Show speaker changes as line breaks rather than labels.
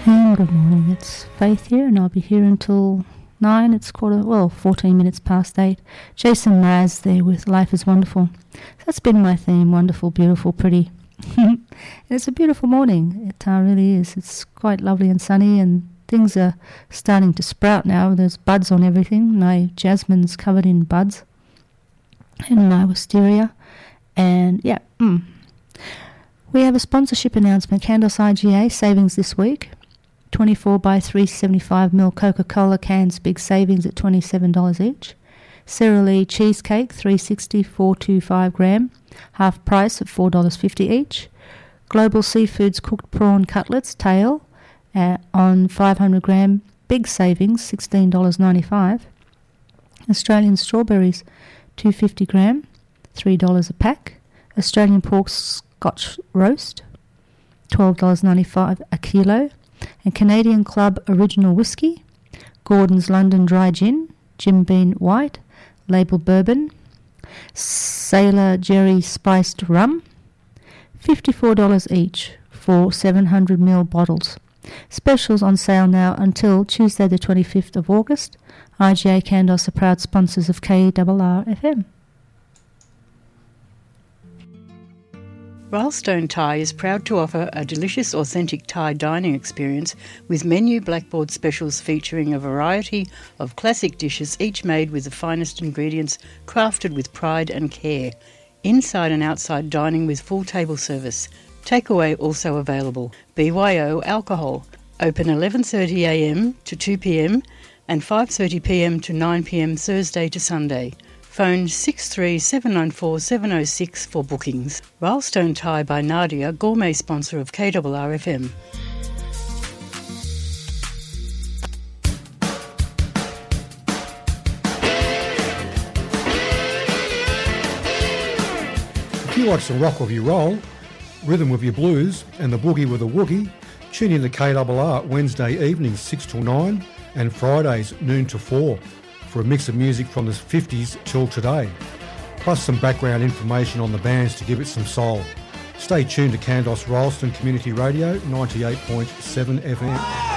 And good morning, it's Faith here, and I'll be here until 9. It's 14 minutes past 8. Jason Mraz there with Life is Wonderful. That's been my theme, wonderful, beautiful, pretty. And it's a beautiful morning, it really is. It's quite lovely and sunny, and things are starting to sprout now. There's buds on everything. My jasmine's covered in buds, and my wisteria. And yeah, we have a sponsorship announcement. Candos IGA savings this week. 24 by 375ml Coca-Cola cans, big savings at $27 each. Sara Lee cheesecake, 360, 425 gram, half price at $4.50 each. Global Seafoods cooked prawn cutlets, tail, on 500 gram, big savings, $16.95. Australian strawberries, 250 gram, $3 a pack. Australian pork Scotch roast, $12.95 a kilo. And Canadian Club Original Whiskey, Gordon's London Dry Gin, Jim Beam White, Label Bourbon, Sailor Jerry Spiced Rum, $54 each for 700ml bottles. Specials on sale now until Tuesday the 25th of August. IGA Candos are proud sponsors of KRR-FM.
Rylestone Thai is proud to offer a delicious, authentic Thai dining experience with menu blackboard specials featuring a variety of classic dishes, each made with the finest ingredients, crafted with pride and care. Inside and outside dining with full table service. Takeaway also available. BYO alcohol. Open 11:30am to 2pm and 5:30pm to 9pm Thursday to Sunday. Phone 63794-706 for bookings. Rylestone Thai by Nadia, gourmet sponsor of KRR-FM.
If you like some rock with your roll, rhythm with your blues, and the boogie with a woogie, tune in to KRR Wednesday evenings 6 till 9 and Fridays noon to 4. For a mix of music from the 50s till today, plus some background information on the bands to give it some soul. Stay tuned to Candos Rylestone Community Radio 98.7 FM.